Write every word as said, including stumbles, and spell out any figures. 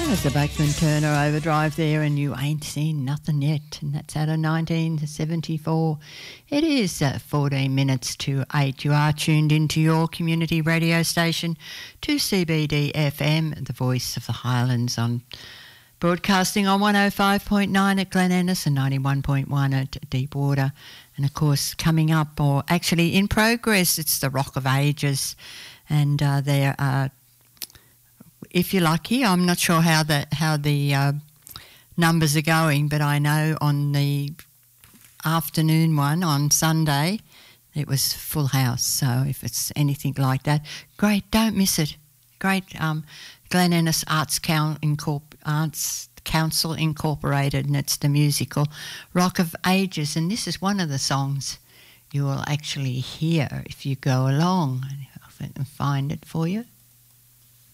There's the Bachman Turner Overdrive there, and you ain't seen nothing yet, and that's out of nineteen seventy-four. It is uh, fourteen minutes to eight. You are tuned into your community radio station, two C B D F M, the voice of the Highlands, on broadcasting on one oh five point nine at Glen Ennis and ninety-one point one at Deepwater. And of course, coming up, or actually in progress, it's the Rock of Ages, and uh, there are, if you're lucky, I'm not sure how the how the uh, numbers are going, but I know on the afternoon one on Sunday it was full house. So if it's anything like that, great, don't miss it. Great, um, Glen Ennis Arts, Coun- Incorp- Arts Council Incorporated, and it's the musical Rock of Ages, and this is one of the songs you will actually hear if you go along. I can find it for you.